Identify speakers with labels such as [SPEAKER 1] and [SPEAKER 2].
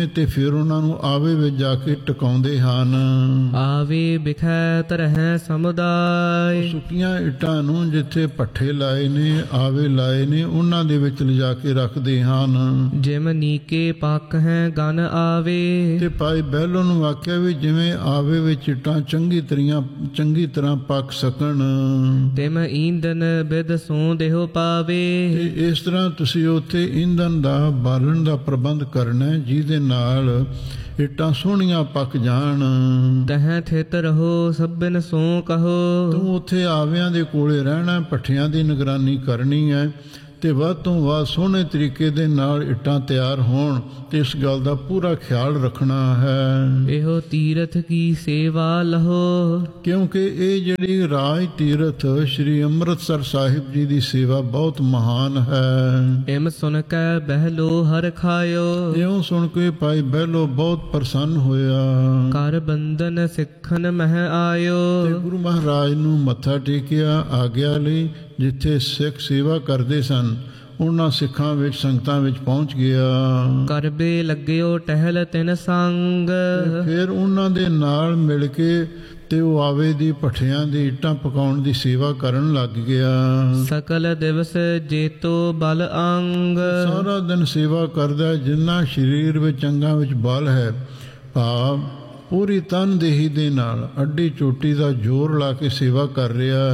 [SPEAKER 1] ਤੇ ਫਿਰ ਉਹਨਾਂ ਨੂੰ ਆਵੇ ਵਿੱਚ ਜਾ ਕੇ ਟਿਕਾਉਂਦੇ ਹਨ।
[SPEAKER 2] ਆਵੇ ਬਿਖੈ ਤਰਹਿ ਸਮੁਦਾਇ।
[SPEAKER 1] ਸੁੱਕੀਆਂ ਇੱਟਾਂ ਨੂੰ ਜਿੱਥੇ ਭੱਠੇ ਲਾਏ ਨੇ, ਆਵੇ ਲਾਏ ਨੇ, ਉਹਨਾਂ ਦੇ ਵਿੱਚ ਲਿਜਾ ਕੇ ਰੱਖਦੇ ਹਨ।
[SPEAKER 2] ਜਿਮ ਨੀਕੇ ਪੱਕ ਹੈ ਗਨ ਆਵੇ।
[SPEAKER 1] ਤੇ ਭਾਈ ਬਹਿਲੋ ਨੂੰ ਆਖਿਆ ਵੀ ਜਿਵੇਂ ਆਵੇ ਵਿੱਚ ਇੱਟਾਂ ਚੰਗੀ ਤਰ੍ਹਾਂ ਪੱਕ ਸਕਣ,
[SPEAKER 2] ਤਿਮ ਈਂਧਨ ਬਿਦ ਸੋ ਦੇਹੁ ਪਾਵੇ।
[SPEAKER 1] ਤੇ ਇਸ ਤਰ੍ਹਾਂ ਤੁਸੀਂ ਉੱਥੇ ਈਂਧਨ ਦਾ ਬਾਲਣ ਦਾ ਪ੍ਰਬੰਧ ਕਰਨਾ, ਜਿਹਦੇ ਨਾਲ ਇੱਟਾਂ ਸੋਹਣੀਆਂ ਪੱਕ ਜਾਣ।
[SPEAKER 2] ਤਹਿ ਥਿਤ ਰਹੋ ਸਭਨ ਸੋ ਕਹੋ।
[SPEAKER 1] ਤੂੰ ਉੱਥੇ ਆਵਿਆਂ ਦੇ ਕੋਲੇ ਰਹਿਣਾ, ਭੱਠਿਆਂ ਦੀ ਨਿਗਰਾਨੀ ਕਰਨੀ ਹੈ ਤੇ ਵੱਧ ਤੋਂ ਵੱਧ ਸੋਹਣੇ ਤਰੀਕੇ ਦੇ ਨਾਲ ਇੱਟਾਂ ਤਿਆਰ ਹੋਣ ਤੇ ਇਸ ਗੱਲ ਦਾ ਪੂਰਾ ਖਿਆਲ ਰੱਖਣਾ ਹੈ।
[SPEAKER 2] ਇਹੋ ਤੀਰਥ ਕੀ ਸੇਵਾ ਲਹੋ।
[SPEAKER 1] ਕਿਉਂਕਿ ਇਹ ਜਿਹੜੀ ਰਾਜ ਤੀਰਥ ਸ਼੍ਰੀ ਅੰਮ੍ਰਿਤਸਰ ਸਾਹਿਬ ਜੀ ਦੀ ਸੇਵਾ ਬਹੁਤ ਮਹਾਨ ਹੈ।
[SPEAKER 2] ਇਮ ਸੁਨ ਕੈ ਬਹਿਲੋ ਹਰ ਖਾਇਓ।
[SPEAKER 1] ਇਉਂ ਸੁਣ ਕੇ ਭਾਈ ਬਹਿਲੋ ਬਹੁਤ ਪ੍ਰਸੰਨ ਹੋਇਆ।
[SPEAKER 2] ਕਰ ਬੰਧਨ ਸਿੱਖਨ ਮਹਿ ਆਇਓ।
[SPEAKER 1] ਤੇ ਗੁਰੂ ਮਹਾਰਾਜ ਨੂੰ ਮੱਥਾ ਟੇਕਿਆ ਆਗਿਆ ਲਈ। ਜਿੱਥੇ ਸਿੱਖ ਸੇਵਾ ਕਰਦੇ ਸਨ ਉਹਨਾਂ ਸਿੱਖਾਂ ਵਿੱਚ, ਸੰਗਤਾਂ ਵਿੱਚ ਪਹੁੰਚ ਗਿਆ।
[SPEAKER 2] ਕਰਬੇ ਲੱਗਿਓ ਟਹਿਲ ਤਿਨ ਸੰਗ।
[SPEAKER 1] ਫਿਰ ਉਹਨਾਂ ਦੇ ਨਾਲ ਮਿਲ ਕੇ ਤੇ ਉਹ ਆਵੇ ਦੀ ਭੱਠਿਆਂ ਦੀ ਇੱਟਾਂ ਪਕਾਉਣ ਦੀ ਸੇਵਾ ਕਰਨ ਲੱਗ ਗਿਆ।
[SPEAKER 2] ਸਕਲ ਦਿਵਸ ਜੇਤੋ ਬਲ ਅੰਗ।
[SPEAKER 1] ਸਾਰਾ ਦਿਨ ਸੇਵਾ ਕਰਦਾ, ਜਿੰਨਾ ਸਰੀਰ ਵਿੱਚ ਅੰਗਾਂ ਵਿੱਚ ਬਲ ਹੈ, ਭਾਵ ਪੂਰੀ ਤਨਦੇਹੀ ਦੇ ਨਾਲ ਅੱਡੀ ਚੋਟੀ ਦਾ ਜ਼ੋਰ ਲਾ ਕੇ ਸੇਵਾ ਕਰ ਰਿਹਾ